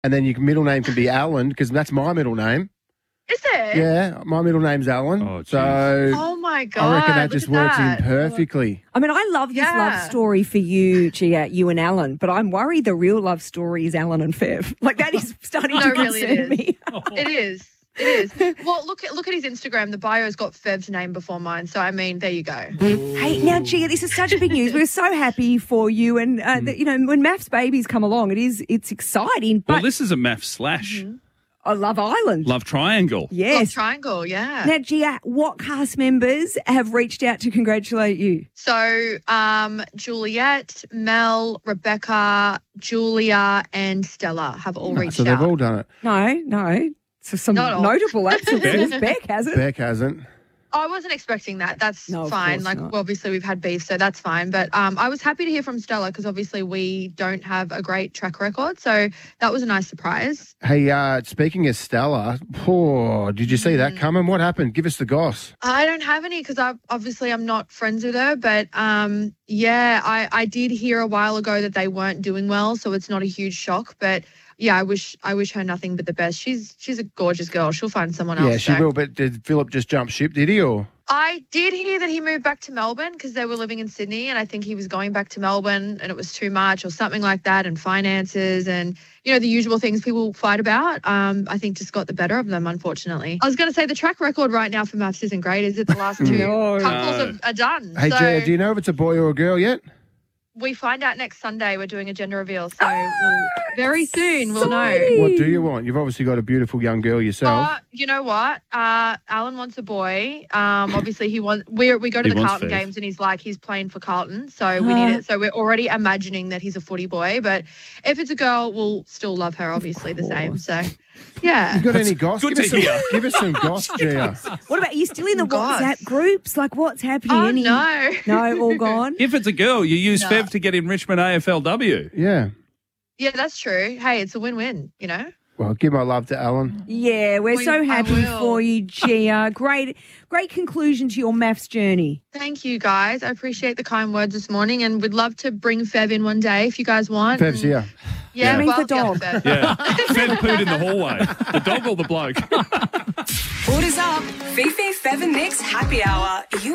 and then your middle name can be Alan because that's my middle name. Is it? Yeah, my middle name's Alan. Oh, so Oh my God. I reckon that look just at works that. in perfectly. I mean, I love this love story for you, Gia, you and Alan, but I'm worried the real love story is Alan and Fev. Like, that is starting to really concern me. It is. It is. Well, look at his Instagram. The bio's got Fev's name before mine. So, I mean, there you go. Hey, now, Gia, this is such big news. We're so happy for you. And, you know, when Math's babies come along, it's exciting. But Well, this is a math slash I Love Island. love triangle. Yes. Love Triangle, yeah. Now, Gia, what cast members have reached out to congratulate you? So, Juliet, Mel, Rebecca, Julia, and Stella have all reached So they've out. all done it. No. So some Not all. notable absences. Beck hasn't. Beck hasn't. I wasn't expecting that. That's No, of fine. course Like, not. obviously, we've had beef, so that's fine. But I was happy to hear from Stella because obviously we don't have a great track record. So that was a nice surprise. Hey, speaking of Stella, did you see that coming? What happened? Give us the goss. I don't have any because I'm not friends with her. But I did hear a while ago that they weren't doing well, so it's not a huge shock. But yeah, I wish her nothing but the best. She's a gorgeous girl. She'll find someone else. Yeah, she will. But did Philip just jump ship, did he? Or I did hear that he moved back to Melbourne because they were living in Sydney, and I think he was going back to Melbourne and it was too much or something like that, and finances and, you know, the usual things people fight about, I think just got the better of them, unfortunately. I was going to say the track record right now for Maths isn't great, is it? The last two couples are done. hey, so Gia, do you know if it's a boy or a girl yet? we find out next Sunday. We're doing a gender reveal, so very soon we'll know. What do you want? You've obviously got a beautiful young girl yourself. You know what? Alan wants a boy. Obviously he wants. We go to He the wants Carlton Fev. games, and he's playing for Carlton, so we need it. So we're already imagining that he's a footy boy. But if it's a girl, we'll still love her, obviously the same. So yeah. You got any goss? good Give to us hear. Give us some goss, Gia. What about, are you still in the Gosh. WhatsApp groups? Like, what's happening? Oh Any- no. No, all gone? If it's a girl, you use Fev to get in Richmond AFLW. Yeah. Yeah, that's true. Hey, it's a win-win. You know. Well, give my love to Alan. Yeah, we're so I happy will. for you, Gia. Great conclusion to your maths journey. Thank you, guys. I appreciate the kind words this morning, and we'd love to bring Fev in one day if you guys want. Fev's here. Yeah, Means the well, dog. Fev. Yeah. Fev pooed in the hallway. The dog or the bloke? Orders up. Fifi, Fev and Nick's happy hour.